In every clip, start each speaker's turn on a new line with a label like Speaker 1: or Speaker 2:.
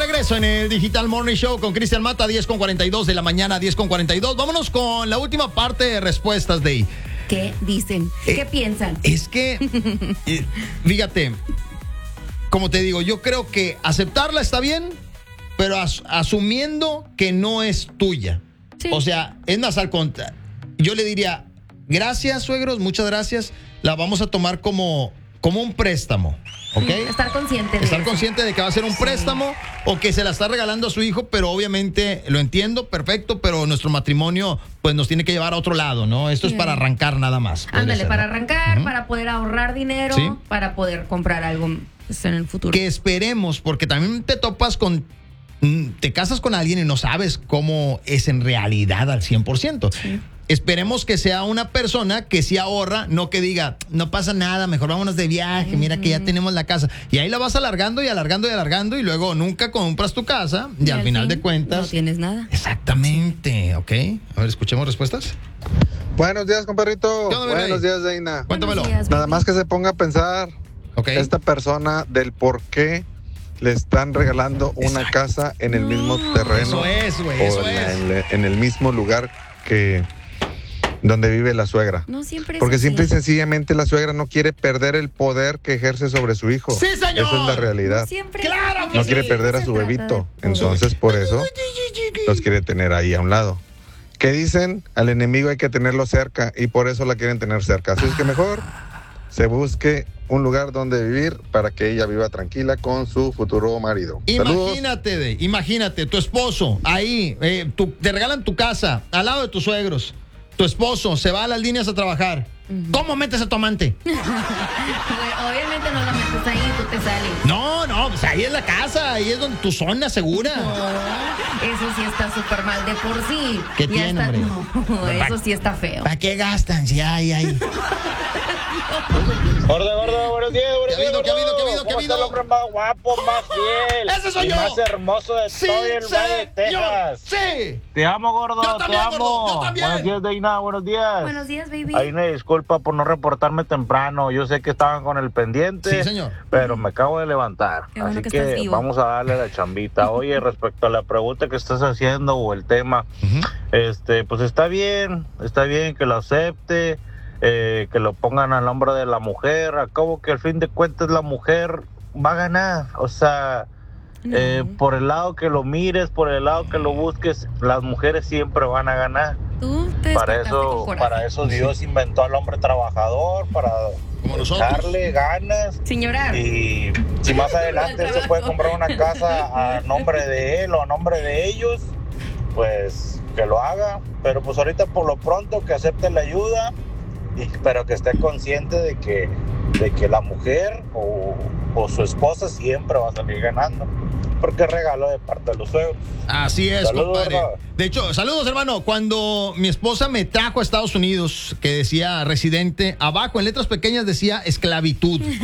Speaker 1: regreso en el Digital Morning Show con Cristian Mata, 10:42 de la mañana, 10:42. Vámonos con la última parte de respuestas, Dey.
Speaker 2: ¿Qué dicen? ¿Qué piensan?
Speaker 1: Es que, fíjate, como te digo, yo creo que aceptarla está bien, pero asumiendo que no es tuya.
Speaker 2: Sí.
Speaker 1: O sea, es más, al contrario, yo le diría, gracias, suegros, muchas gracias, la vamos a tomar como un préstamo, ¿ok?
Speaker 2: Estar consciente de
Speaker 1: Estar
Speaker 2: eso.
Speaker 1: consciente de que va a ser un préstamo o que se la está regalando a su hijo, pero obviamente lo entiendo, perfecto, pero nuestro matrimonio pues nos tiene que llevar a otro lado, ¿no? Esto es para arrancar nada más.
Speaker 2: Ándale,
Speaker 1: ser,
Speaker 2: para
Speaker 1: ¿no?
Speaker 2: arrancar, para poder ahorrar dinero,
Speaker 1: Sí.
Speaker 2: para poder comprar algo pues, en el futuro.
Speaker 1: Que esperemos, porque también te topas con... Te casas con alguien y no sabes cómo es en realidad al 100%.
Speaker 2: Sí.
Speaker 1: Esperemos que sea una persona que sí ahorra, no que diga, no pasa nada, mejor vámonos de viaje, mira que ya tenemos la casa. Y ahí la vas alargando y alargando y alargando y luego nunca compras tu casa y al final de cuentas...
Speaker 2: No tienes nada.
Speaker 1: Exactamente, ¿ok? A ver, escuchemos respuestas.
Speaker 3: Buenos días, compadrito.
Speaker 1: ¿Qué onda,
Speaker 3: Buenos
Speaker 1: Rey?
Speaker 3: días, Deina.
Speaker 1: Cuéntamelo.
Speaker 2: Buenos días,
Speaker 3: Nada
Speaker 2: baby.
Speaker 3: más que se ponga a pensar
Speaker 1: Ok.
Speaker 3: esta persona del por qué le están regalando una
Speaker 1: Exacto.
Speaker 3: casa en el mismo terreno.
Speaker 1: Eso es, güey,
Speaker 3: o
Speaker 1: eso es.
Speaker 3: en el mismo lugar que donde vive la suegra.
Speaker 2: No siempre es
Speaker 3: Porque
Speaker 2: así.
Speaker 3: simple y sencillamente la suegra no quiere perder el poder que ejerce sobre su hijo.
Speaker 1: ¡Sí, señor!
Speaker 3: Esa es la realidad.
Speaker 2: No siempre
Speaker 1: ¡Claro que
Speaker 3: No
Speaker 1: sí!
Speaker 3: quiere perder a
Speaker 2: Se
Speaker 3: su
Speaker 2: trata
Speaker 3: bebito.
Speaker 2: de poder.
Speaker 3: Entonces, por eso los quiere tener ahí a un lado. ¿Qué dicen? Al enemigo hay que tenerlo cerca y por eso la quieren tener cerca. Así es que mejor se busque un lugar donde vivir para que ella viva tranquila con su futuro marido. Saludos.
Speaker 1: Imagínate, tu esposo ahí, te regalan tu casa al lado de tus suegros. Tu esposo se va a las líneas a trabajar. ¿Cómo metes a tu amante?
Speaker 2: Obviamente no la metes ahí, tú te sales.
Speaker 1: No, pues ahí es la casa, ahí es donde tu zona segura.
Speaker 2: Eso sí está súper mal de por sí.
Speaker 1: ¿Qué
Speaker 2: Ya
Speaker 1: tiene,
Speaker 2: está,
Speaker 1: hombre?
Speaker 2: no, eso sí está feo.
Speaker 1: ¿Para qué gastan si hay?
Speaker 4: Gordo, buenos días,
Speaker 1: ¿Qué ha habido, qué ha habido, qué ha habido, qué ha
Speaker 4: ¿Cómo está el
Speaker 1: habido?
Speaker 4: hombre más guapo, más fiel?
Speaker 1: ¡Ese soy
Speaker 4: y
Speaker 1: yo!
Speaker 4: más hermoso de
Speaker 1: Sí,
Speaker 4: todo el Valle de Texas.
Speaker 1: sí.
Speaker 4: Te amo, gordo,
Speaker 1: Yo también,
Speaker 4: te amo.
Speaker 1: gordo, yo también.
Speaker 4: Buenos días, Deina, buenos días.
Speaker 2: Buenos días, baby.
Speaker 4: Ahí me disculpa por no reportarme temprano. Yo sé que estaban con el pendiente.
Speaker 1: Sí, señor.
Speaker 4: Pero me acabo de levantar.
Speaker 2: Qué bueno
Speaker 4: Así
Speaker 2: que estás
Speaker 4: que
Speaker 2: vivo.
Speaker 4: vamos a darle la chambita. Oye, respecto a la pregunta que estás haciendo o el tema, pues está bien que lo acepte, que lo pongan al hombro de la mujer. Acabo que al fin de cuentas la mujer va a ganar. O sea,
Speaker 2: No.
Speaker 4: por el lado que lo mires, por el lado que lo busques, las mujeres siempre van a ganar.
Speaker 2: Tú te despertaste con coraje.
Speaker 4: Para eso Dios inventó al hombre trabajador, para
Speaker 1: Como nosotros.
Speaker 4: darle ganas.
Speaker 2: Sin llorar.
Speaker 4: Y si más adelante se puede comprar una casa a nombre de él o a nombre de ellos, pues que lo haga. Pero pues ahorita por lo pronto que acepte la ayuda, pero que esté consciente de que la mujer o su esposa siempre va a salir ganando. Porque es regalo de parte de los suegros.
Speaker 1: Así es,
Speaker 4: Saludos,
Speaker 1: compadre.
Speaker 4: hermano.
Speaker 1: De hecho, saludos, hermano. Cuando mi esposa me trajo a Estados Unidos, que decía residente, abajo en letras pequeñas decía esclavitud. Dije,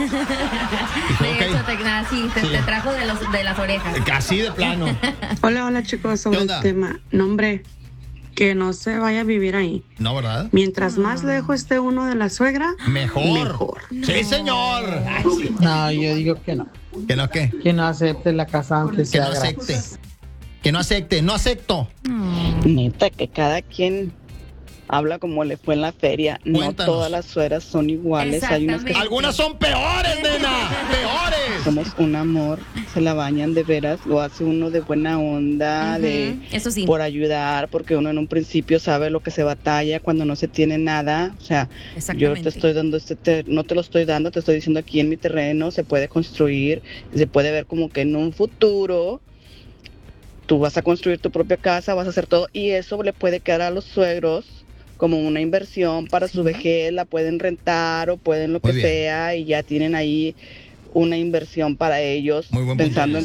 Speaker 2: De
Speaker 1: ok,
Speaker 2: hecho, te trajo de las orejas.
Speaker 1: así de plano.
Speaker 5: Hola chicos, sobre
Speaker 1: ¿Qué
Speaker 5: el
Speaker 1: onda?
Speaker 5: tema. No, hombre, que no se vaya a vivir ahí.
Speaker 1: No, ¿verdad?
Speaker 5: Mientras más lejos esté uno de la suegra,
Speaker 1: Mejor. Sí, señor. Ay, sí.
Speaker 6: No, yo digo que no.
Speaker 1: ¿Que no qué?
Speaker 6: Que no acepte la casa aunque
Speaker 1: Que
Speaker 6: sea
Speaker 1: no acepte.
Speaker 6: gratis.
Speaker 1: Que no acepte. No acepto.
Speaker 7: Neta, que cada quien habla como le fue en la feria.
Speaker 1: Cuéntanos.
Speaker 7: No todas las suegras son iguales. Hay unas que
Speaker 2: Exactamente.
Speaker 1: Algunas son peores, nena. Peores.
Speaker 7: somos un amor, se la bañan de veras, lo hace uno de buena onda, de
Speaker 2: Eso sí.
Speaker 7: por ayudar, porque uno en un principio sabe lo que se batalla cuando no se tiene nada. O sea, yo
Speaker 2: Exactamente.
Speaker 7: te estoy dando no te lo estoy dando, te estoy diciendo aquí en mi terreno se puede construir, se puede ver como que en un futuro tú vas a construir tu propia casa, vas a hacer todo y eso le puede quedar a los suegros como una inversión para su vejez, la pueden rentar o pueden lo
Speaker 1: Muy
Speaker 7: que
Speaker 1: bien.
Speaker 7: sea y ya tienen ahí una inversión para ellos
Speaker 1: Muy buen punto.
Speaker 7: pensando en